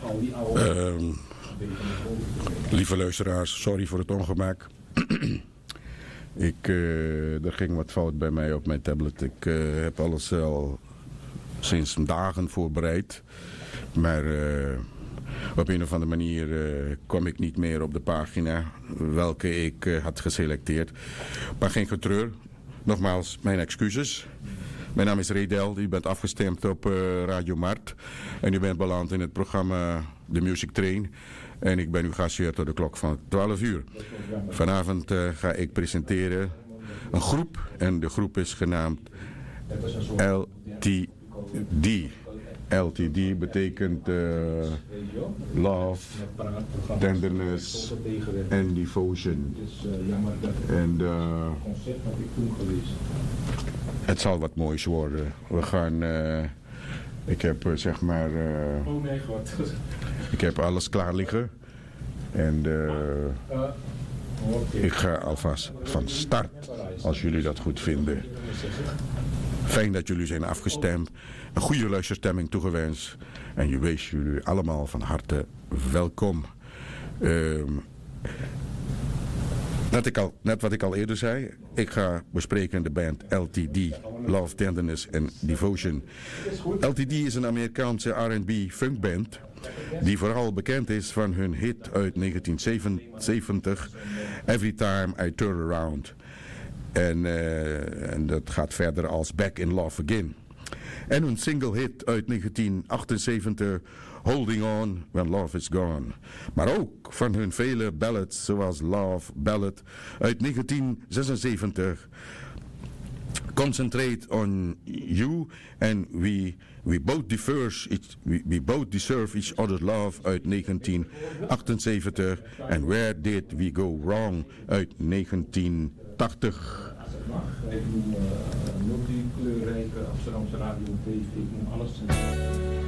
Lieve luisteraars, sorry voor het ongemak. Er ging wat fout bij mij op mijn tablet. Ik heb alles al sinds dagen voorbereid. Maar op een of andere manier kom ik niet meer op de pagina welke ik had geselecteerd. Maar geen getreur. Nogmaals, mijn excuses. Mijn naam is Redel, u bent afgestemd op Radio Mart. En u bent beland in het programma The Music Train. En ik ben uw gastheer tot de klok van 12 uur. Vanavond ga ik presenteren een groep. En de groep is genaamd LTD. LTD betekent Love, Tenderness and Devotion. En het zal wat moois worden. We gaan... ik heb zeg maar... oh mijn god. Ik heb alles klaar liggen. En ik ga alvast van start, als jullie dat goed vinden. Fijn dat jullie zijn afgestemd. Een goede luisterstemming toegewenst. En je wees jullie allemaal van harte welkom. Net wat ik al eerder zei. Ik ga bespreken de band LTD. Love, Tenderness and Devotion. LTD is een Amerikaanse R&B funkband. Die vooral bekend is van hun hit uit 1970. Every Time I Turn Around. En dat gaat verder als Back in Love Again. En hun single hit uit 1978, Holding On When Love Is Gone. Maar ook van hun vele ballads zoals Love Ballad uit 1976. Concentrate on You and we both deserve each other's love uit 1978. En Where Did We Go Wrong uit 1980. Ik noem multi-kleurrijke Amsterdamse radio en tv. Ik noem alles.